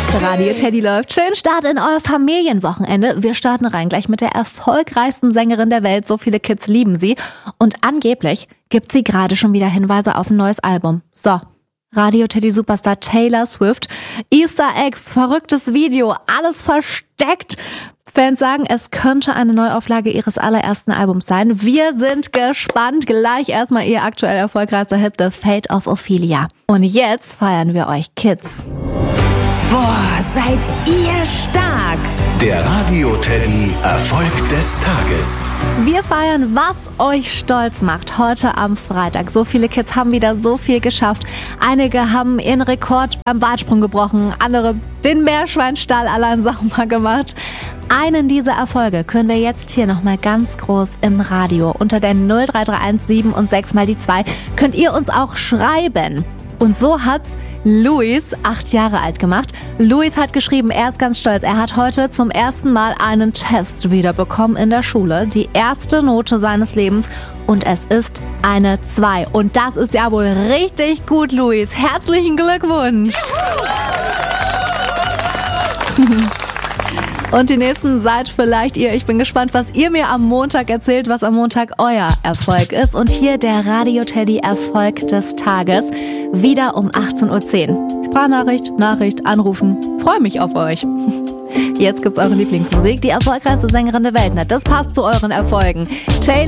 Radio Teddy läuft. Schön Start in euer Familienwochenende. Wir starten rein gleich mit der erfolgreichsten Sängerin der Welt. So viele Kids lieben sie. Und angeblich gibt sie gerade schon wieder Hinweise auf ein neues Album. So, Radio Teddy Superstar Taylor Swift. Easter Eggs, verrücktes Video, alles versteckt. Fans sagen, es könnte eine Neuauflage ihres allerersten Albums sein. Wir sind gespannt. Gleich erstmal ihr aktuell erfolgreichster Hit, The Fate of Ophelia. Und jetzt feiern wir euch Kids. Boah, seid ihr stark! Der Radio Teddy Erfolg des Tages. Wir feiern, was euch stolz macht, heute am Freitag. So viele Kids haben wieder so viel geschafft. Einige haben ihren Rekord beim Weitsprung gebrochen, andere den Meerschweinstall allein sauber gemacht. Einen dieser Erfolge können wir jetzt hier nochmal ganz groß im Radio. Unter der 0331 7 und 6 mal die 2 könnt ihr uns auch schreiben. Und so hat's Luis, 8 Jahre alt, gemacht. Luis hat geschrieben, er ist ganz stolz. Er hat heute zum ersten Mal einen Test wiederbekommen in der Schule. Die erste Note seines Lebens. Und es ist eine 2. Und das ist ja wohl richtig gut, Luis. Herzlichen Glückwunsch! Und die nächsten seid vielleicht ihr. Ich bin gespannt, was ihr mir am Montag erzählt, was am Montag euer Erfolg ist. Und hier der Radio Teddy Erfolg des Tages. Wieder um 18.10 Uhr. Sprachnachricht, Nachricht, anrufen. Freue mich auf euch. Jetzt gibt's eure Lieblingsmusik. Die erfolgreichste Sängerin der Welt. Das passt zu euren Erfolgen. Taylor